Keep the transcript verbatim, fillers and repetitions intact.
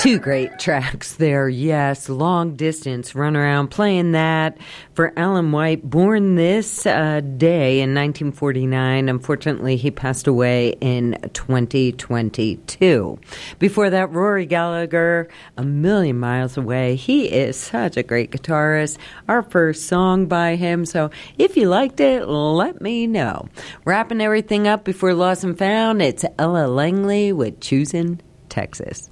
Two great tracks there, yes. Long Distance, Run Around, playing that for Alan White, born this uh, day in nineteen forty-nine. Unfortunately, he passed away in twenty twenty-two. Before that, Rory Gallagher, A Million Miles Away. He is such a great guitarist. Our first song by him, so if you liked it, let me know. Wrapping everything up before Lost and Found, it's Ella Langley with Choosing Texas.